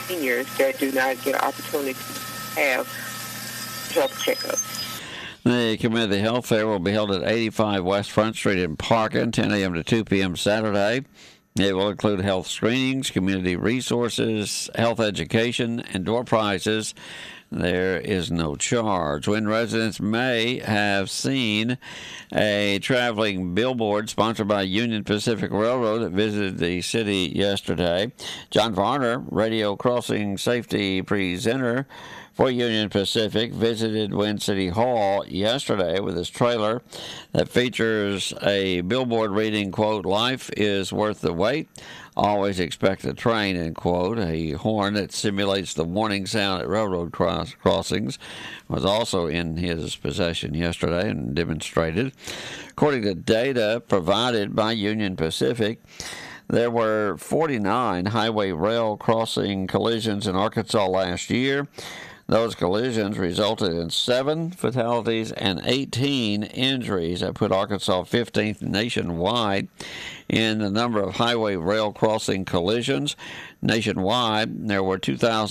seniors that do not get an opportunity to have health checkups. The community health fair will be held at 85 West Front Street in Parkin, 10 a.m. to 2 p.m. Saturday. It will include health screenings, community resources, health education, and door prizes. There is no charge. Wynne residents may have seen a traveling billboard sponsored by Union Pacific Railroad that visited the city yesterday. John Varner, radio crossing safety presenter for Union Pacific, visited Wynne City Hall yesterday with his trailer that features a billboard reading, quote, "Life is worth the wait. Always expect a train," end quote. A horn that simulates the warning sound at railroad crossings was also in his possession yesterday and demonstrated. According to data provided by Union Pacific, there were 49 highway rail crossing collisions in Arkansas last year. Those collisions resulted in 7 fatalities and 18 injuries. That put Arkansas 15th nationwide in the number of highway rail crossing collisions. Nationwide, there were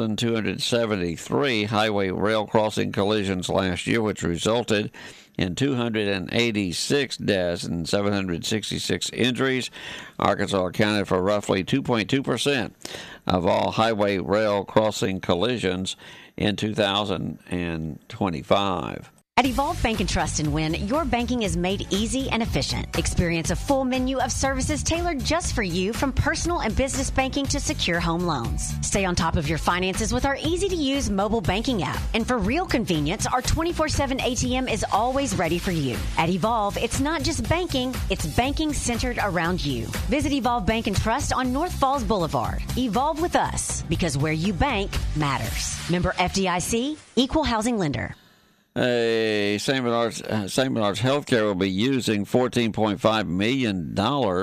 2,273 highway rail crossing collisions last year, which resulted in 286 deaths and 766 injuries. Arkansas accounted for roughly 2.2% of all highway rail crossing collisions in 2025. At Evolve Bank and Trust in Wynne, your banking is made easy and efficient. Experience a full menu of services tailored just for you, from personal and business banking to secure home loans. Stay on top of your finances with our easy-to-use mobile banking app. And for real convenience, our 24/7 ATM is always ready for you. At Evolve, it's not just banking, it's banking centered around you. Visit Evolve Bank and Trust on North Falls Boulevard. Evolve with us, because where you bank matters. Member FDIC, Equal Housing Lender. St. Bernard's Healthcare will be using $14.5 million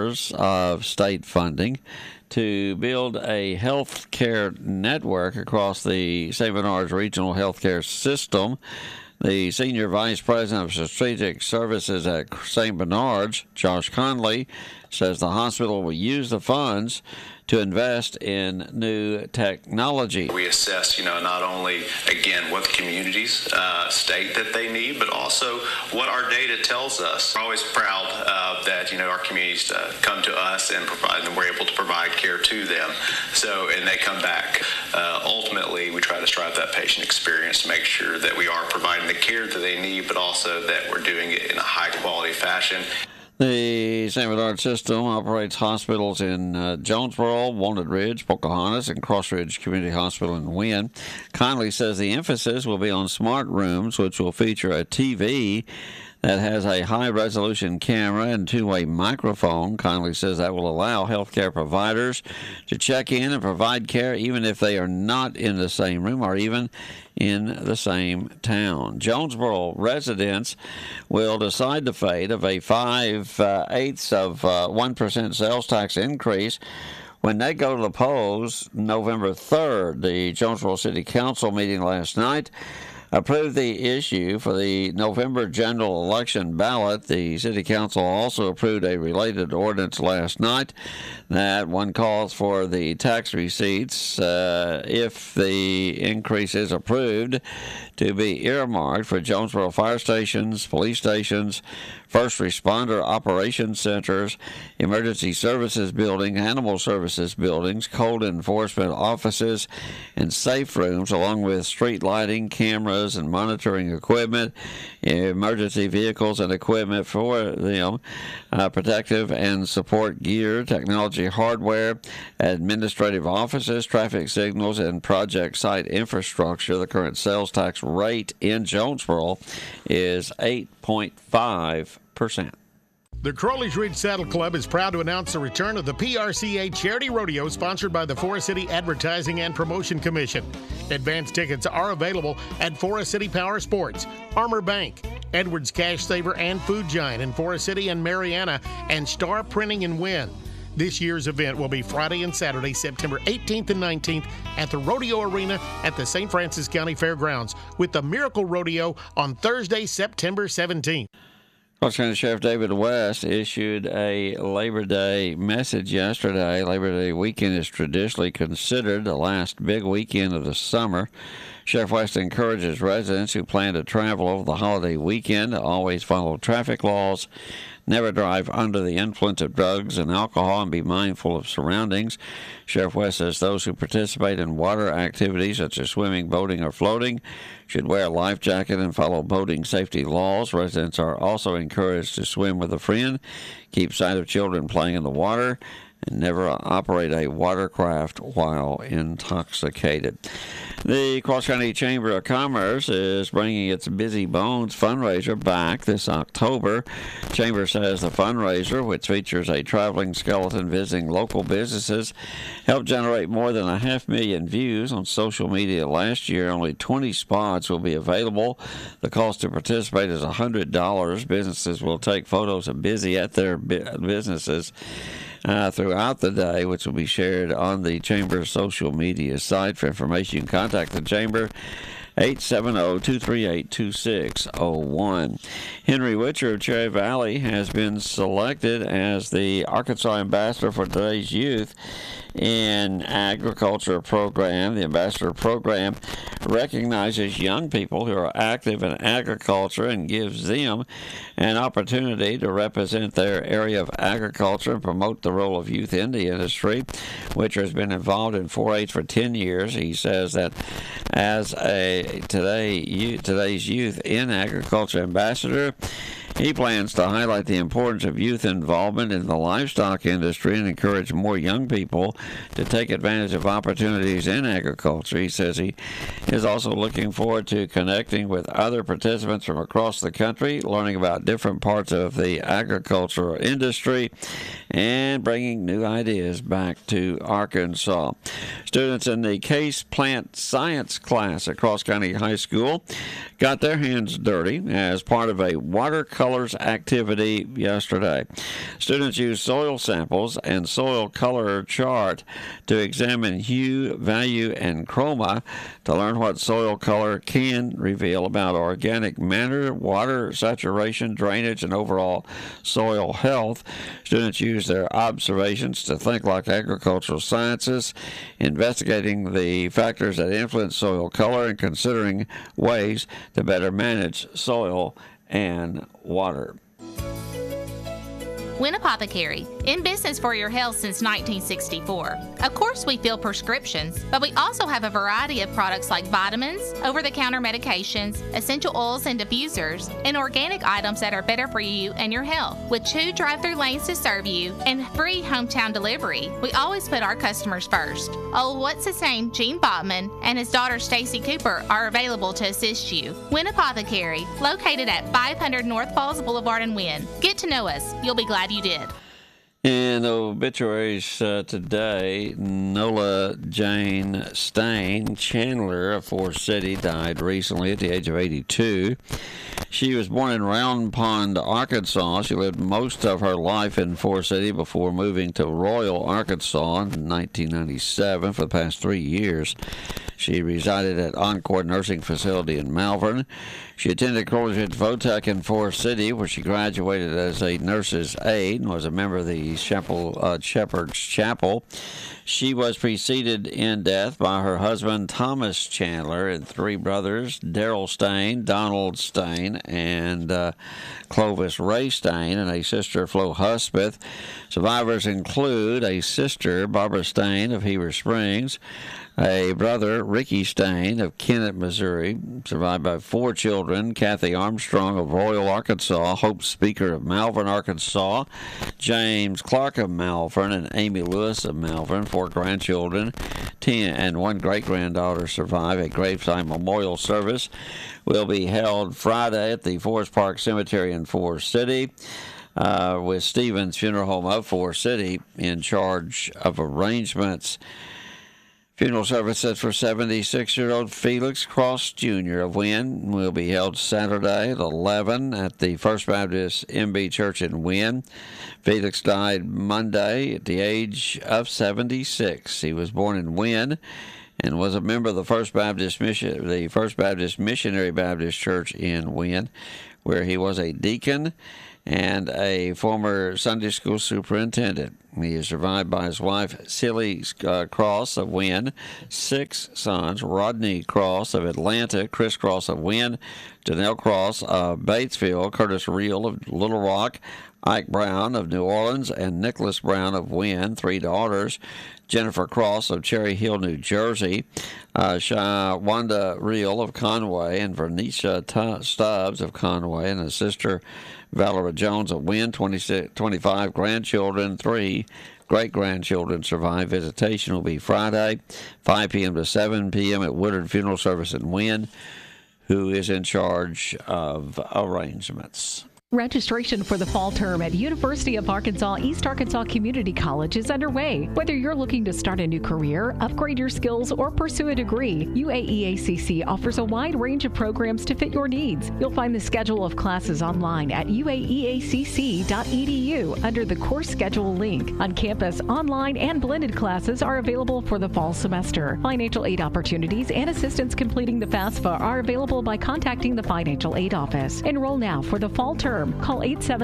of state funding to build a health care network across the St. Bernard's regional healthcare system. The Senior Vice President of Strategic Services at St. Bernard's, Josh Conley, says the hospital will use the funds to invest in new technology. We assess, not only, again, what the communities state that they need, but also what our data tells us. We're always proud that, our communities come to us and provide, and we're able to provide care to them. And they come back. Ultimately, we try to strive that patient experience to make sure that we are providing the care that they need, but also that we're doing it in a high-quality fashion. The St. Bernard system operates hospitals in Jonesboro, Walnut Ridge, Pocahontas, and Cross Ridge Community Hospital in Wynne. Conley says the emphasis will be on smart rooms, which will feature a TV that has a high-resolution camera and two-way microphone. Conley says that will allow healthcare providers to check in and provide care even if they are not in the same room or even in the same town. Jonesboro residents will decide the fate of a 5/8 of 1% sales tax increase when they go to the polls November 3rd. The Jonesboro City Council meeting last night approved the issue for the November general election ballot. The City Council also approved a related ordinance last night. That one calls for the tax receipts, if the increase is approved, to be earmarked for Jonesboro fire stations, police stations, first responder operations centers, emergency services building, animal services buildings, code enforcement offices, and safe rooms, along with street lighting, cameras, and monitoring equipment, emergency vehicles and equipment for them, protective and support gear, technology hardware, administrative offices, traffic signals, and project site infrastructure. The current sales tax rate in Jonesboro is 8.5%. The Crowley's Ridge Saddle Club is proud to announce the return of the PRCA Charity Rodeo, sponsored by the Forest City Advertising and Promotion Commission. Advance tickets are available at Forest City Power Sports, Armor Bank, Edwards Cash Saver and Food Giant in Forest City and Mariana, and Star Printing in Wynne. This year's event will be Friday and Saturday, September 18th and 19th at the Rodeo Arena at the St. Francis County Fairgrounds, with the Miracle Rodeo on Thursday, September 17th. Cross County Sheriff David West issued a Labor Day message yesterday. Labor Day weekend is traditionally considered the last big weekend of the summer. Sheriff West encourages residents who plan to travel over the holiday weekend to always follow traffic laws, never drive under the influence of drugs and alcohol, and be mindful of surroundings. Sheriff West says those who participate in water activities such as swimming, boating, or floating should wear a life jacket and follow boating safety laws. Residents are also encouraged to swim with a friend, keep sight of children playing in the water, and never operate a watercraft while intoxicated. The Cross County Chamber of Commerce is bringing its Busy Bones fundraiser back this October. Chamber says the fundraiser, which features a traveling skeleton visiting local businesses, helped generate more than 500,000 views on social media last year. Only 20 spots will be available. The cost to participate is $100. Businesses will take photos of Busy at their businesses throughout the day, which will be shared on the Chamber's social media site. For information, you can contact the Chamber, 870-238-2601. Henry Witcher of Cherry Valley has been selected as the Arkansas Ambassador for Today's Youth in Agriculture Program. The Ambassador Program recognizes young people who are active in agriculture and gives them an opportunity to represent their area of agriculture and promote the role of youth in the industry. Witcher has been involved in 4-H for 10 years. He says that as a today's youth in agriculture ambassador, he plans to highlight the importance of youth involvement in the livestock industry and encourage more young people to take advantage of opportunities in agriculture. He says he is also looking forward to connecting with other participants from across the country, learning about different parts of the agricultural industry, and bringing new ideas back to Arkansas. Students in the Case Plant Science class at Cross County High School got their hands dirty as part of a watercolors activity yesterday. Students used soil samples and soil color chart to examine hue, value, and chroma to learn what soil color can reveal about organic matter, water saturation, drainage, and overall soil health. Students used their observations to think like agricultural scientists, investigating the factors that influence soil color and considering ways to better manage soil and water. Wynn Apothecary, in business for your health since 1964. Of course, we fill prescriptions, but we also have a variety of products like vitamins, over-the-counter medications, essential oils and diffusers, and organic items that are better for you and your health. With 2 drive-through lanes to serve you and free hometown delivery, we always put our customers first. Old What's His Name, Gene Botman, and his daughter Stacy Cooper are available to assist you. Wynn Apothecary, located at 500 North Falls Boulevard in Wynn. Get to know us. You'll be glad you did. In the obituaries today, Nola Jane Stain Chandler of Forest City died recently at the age of 82. She was born in Round Pond, Arkansas. She lived most of her life in Forest City before moving to Royal, Arkansas in 1997 for the past 3 years. She resided at Encore Nursing Facility in Malvern. She attended Collegiate Votech in Forest City, where she graduated as a nurse's aide and was a member of the Shepherd's Chapel. She was preceded in death by her husband, Thomas Chandler, and 3 brothers, Darrell Stain, Donald Stain, and Clovis Ray Stain, and a sister, Flo Husbeth. Survivors include a sister, Barbara Stain of Heber Springs, a brother, Ricky Stain of Kennett, Missouri, survived by 4 children, Kathy Armstrong of Royal, Arkansas, Hope Speaker of Malvern, Arkansas, James Clark of Malvern, and Amy Lewis of Malvern. 4 grandchildren, 10 and 1 great-granddaughter survive. A graveside memorial service will be held Friday at the Forest Park Cemetery in Forest City, with Stevens Funeral Home of Forest City in charge of arrangements. Funeral services for 76-year-old Felix Cross Jr. of Wynn will be held Saturday at 11 at the First Baptist MB Church in Wynn. Felix died Monday at the age of 76. He was born in Wynn and was a member of the First Baptist Missionary Baptist Church in Wynn, where he was a deacon and a former Sunday school superintendent. He is survived by his wife, Celie Cross of Wynn, 6 sons, Rodney Cross of Atlanta, Chris Cross of Wynn, Janelle Cross of Batesville, Curtis Reel of Little Rock, Ike Brown of New Orleans, and Nicholas Brown of Wynn, 3 daughters, Jennifer Cross of Cherry Hill, New Jersey, Wanda Reel of Conway, and Vernisha Stubbs of Conway, and his sister Valerie Jones of Wynn, 25 grandchildren, 3 great-grandchildren survive. Visitation will be Friday, 5 p.m. to 7 p.m. at Woodard Funeral Service in Wynn, who is in charge of arrangements. Registration for the fall term at University of Arkansas East Arkansas Community College is underway. Whether you're looking to start a new career, upgrade your skills, or pursue a degree, UAEACC offers a wide range of programs to fit your needs. You'll find the schedule of classes online at uaeacc.edu under the course schedule link. On campus, online and blended classes are available for the fall semester. Financial aid opportunities and assistance completing the FAFSA are available by contacting the Financial Aid Office. Enroll now for the fall term. Call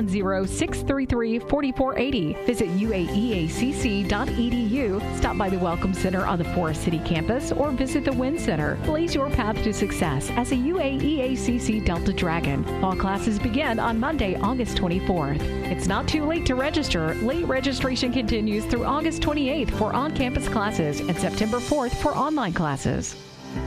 870-633-4480. Visit uaeacc.edu. Stop by the Welcome Center on the Forest City campus or visit the Wynn Center. Blaze your path to success as a UAEACC Delta Dragon. Fall classes begin on Monday, August 24th. It's not too late to register. Late registration continues through August 28th for on-campus classes and September 4th for online classes.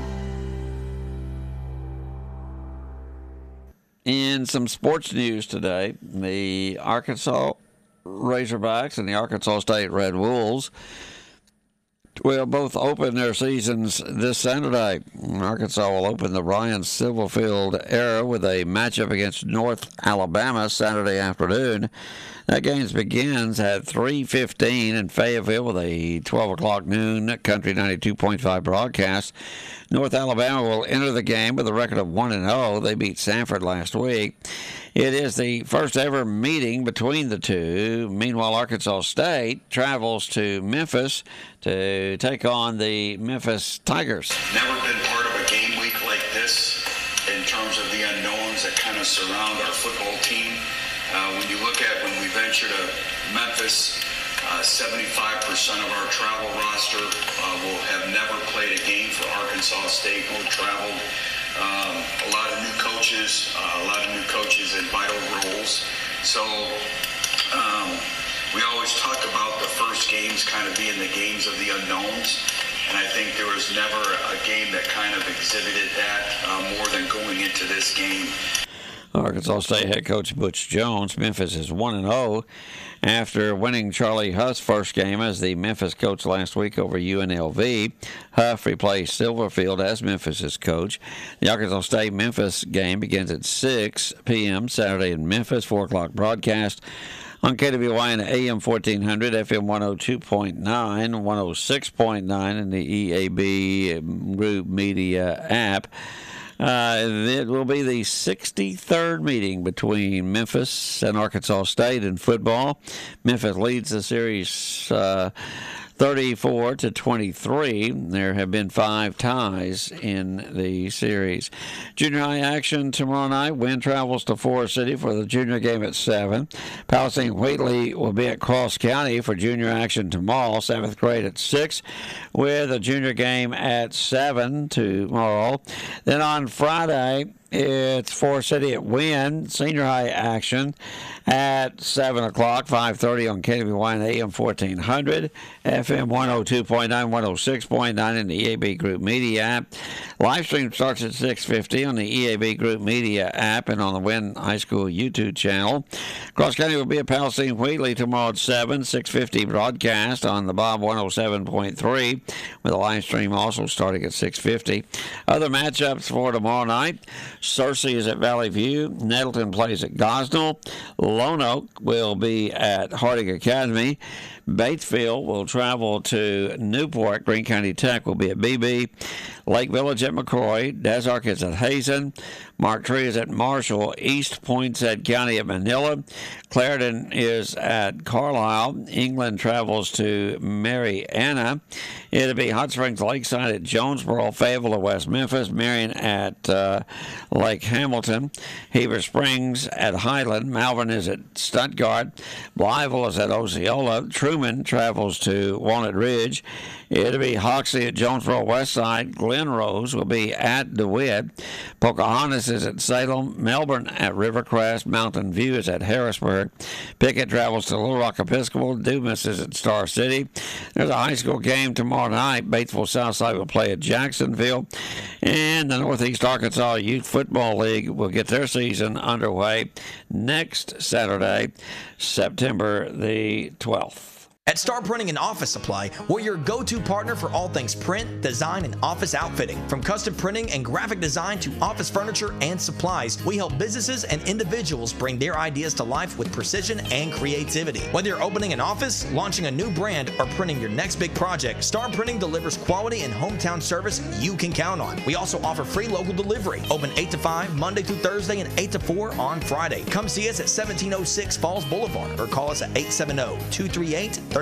In some sports news today, the Arkansas Razorbacks and the Arkansas State Red Wolves will both open their seasons this Saturday. Arkansas will open the Ryan Silverfield era with a matchup against North Alabama Saturday afternoon. That game begins at 3:15 in Fayetteville with a 12 o'clock noon Country 92.5 broadcast. North Alabama will enter the game with a record of 1-0. They beat Sanford last week. It is the first ever meeting between the two. Meanwhile, Arkansas State travels to Memphis to take on the Memphis Tigers. Never been part of a game week like this in terms of the unknowns that kind of surround our football team. When you look at when we venture to Memphis, 75% of our travel roster will have never played a game for Arkansas State or traveled. A lot of new coaches in vital roles. So we always talk about the first games kind of being the games of the unknowns. And I think there was never a game that kind of exhibited that more than going into this game. Arkansas State head coach Butch Jones. Memphis is 1-0 after winning Charlie Huff's first game as the Memphis coach last week over UNLV. Huff replaced Silverfield as Memphis's coach. The Arkansas State-Memphis game begins at 6 p.m. Saturday in Memphis, 4 o'clock broadcast on KWY and AM 1400, FM 102.9, 106.9 in the EAB Group Media app. It will be the 63rd meeting between Memphis and Arkansas State in football. Memphis leads the series 34-23. There have been 5 ties in the series. Junior high action tomorrow night. Wynn travels to Forest City for the junior game at 7. Palestine Wheatley will be at Cross County for junior action tomorrow, 7th grade at 6, with a junior game at 7 tomorrow. Then on Friday, it's Forest City at Wynn, senior high action at 7 o'clock, 5:30 on KWY and AM 1400, FM 102.9, 106.9 in the EAB Group Media app. Live stream starts at 6:50 on the EAB Group Media app and on the Wynn High School YouTube channel. Cross County will be at Palestine Wheatley tomorrow at 7, 6:50 broadcast on the Bob 107.3, with a live stream also starting at 6:50. Other matchups for tomorrow night. Searcy is at Valley View. Nettleton plays at Gosnell. Lone Oak will be at Harding Academy. Batesville will travel to Newport. Greene County Tech will be at BB. Lake Village at McCrory. Desark is at Hazen. Mark Tree is at Marshall. East Poinsett County at Manila. Clarendon is at Carlisle. England travels to Marianna. It'll be Hot Springs Lakeside at Jonesboro. Fayetteville at West Memphis. Marion at Lake Hamilton. Heber Springs at Highland. Malvern is at Stuttgart. Blytheville is at Osceola. Truman travels to Walnut Ridge. It'll be Hoxie at Jonesboro Westside. Glen Rose will be at DeWitt. Pocahontas is at Salem. Melbourne at Rivercrest. Mountain View is at Harrisburg. Pickett travels to Little Rock Episcopal. Dumas is at Star City. There's a high school game tomorrow night. Batesville Southside will play at Jacksonville. And the Northeast Arkansas Youth Football League will get their season underway next Saturday, September the 12th. At Star Printing and Office Supply, we're your go-to partner for all things print, design, and office outfitting. From custom printing and graphic design to office furniture and supplies, we help businesses and individuals bring their ideas to life with precision and creativity. Whether you're opening an office, launching a new brand, or printing your next big project, Star Printing delivers quality and hometown service you can count on. We also offer free local delivery, open 8 to 5 Monday through Thursday and 8 to 4 on Friday. Come see us at 1706 Falls Boulevard or call us at 870-238-3267.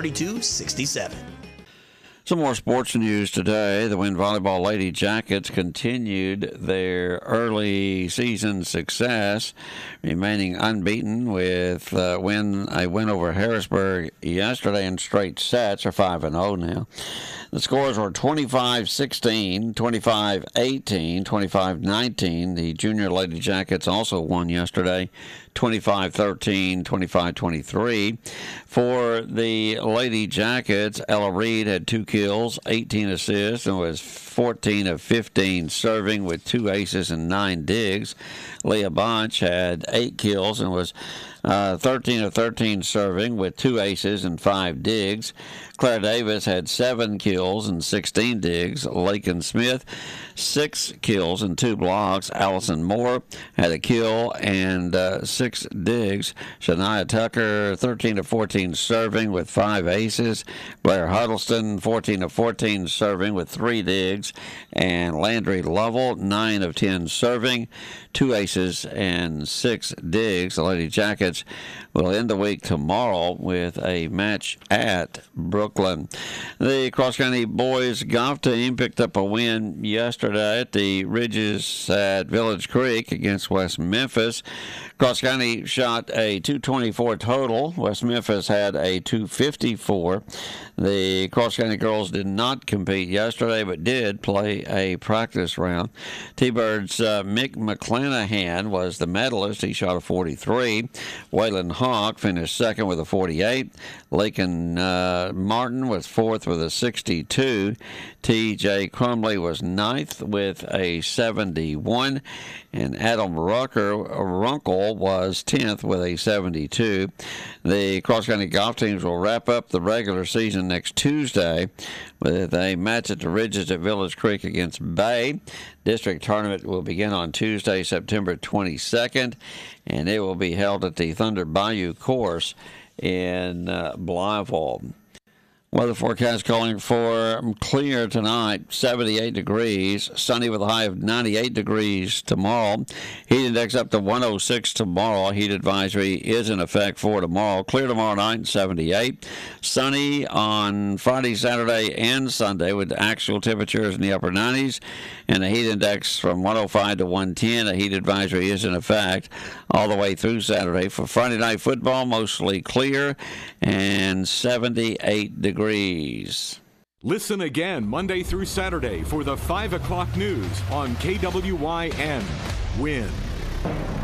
Some more sports news today. The Wynn Volleyball Lady Jackets continued their early season success, remaining unbeaten with a win over Harrisburg yesterday in straight sets. Are 5-0 now. The scores were 25-16, 25-18, 25-19. The Junior Lady Jackets also won yesterday, 25-13, 25-23. For the Lady Jackets, Ella Reed had 2 kills, 18 assists, and was 14 of 15 serving with 2 aces and 9 digs. Leah Bonch had 8 kills and was 13 of 13 serving with 2 aces and 5 digs. Claire Davis had 7 kills and 16 digs. Lakin Smith, 6 kills and 2 blocks. Allison Moore had a kill and 6 digs. Shania Tucker, 13 of 14 serving with 5 aces. Blair Huddleston, 14 of 14 serving with 3 digs. And Landry Lovell, 9 of 10 serving, 2 aces and 6 digs. The Lady Jackets will end the week tomorrow with a match at Brooklyn. The Cross County boys golf team picked up a win yesterday at the Ridges at Village Creek against West Memphis. Cross County shot a 224 total. West Memphis had a 254. The Cross County girls did not compete yesterday, but did play a practice round. T-Birds' Mick McClanahan was the medalist. He shot a 43. Waylon Hawk finished second with a 48. Lakin Martin was fourth with a 62. T.J. Crumley was ninth with a 71. And Adam Runkle was 10th with a 72. The Cross County golf teams will wrap up the regular season next Tuesday with a match at the Ridges at Village Creek against Bay. District tournament will begin on Tuesday, September 22nd, and it will be held at the Thunder Bayou course in Blytheville. Weather forecast calling for clear tonight, 78 degrees, sunny with a high of 98 degrees tomorrow. Heat index up to 106 tomorrow. Heat advisory is in effect for tomorrow. Clear tomorrow night, 78. Sunny on Friday, Saturday, and Sunday with actual temperatures in the upper 90s. And a heat index from 105 to 110. A heat advisory is in effect all the way through Saturday. For Friday night football, mostly clear and 78 degrees. Listen again Monday through Saturday for the 5 o'clock news on KWYN. Win.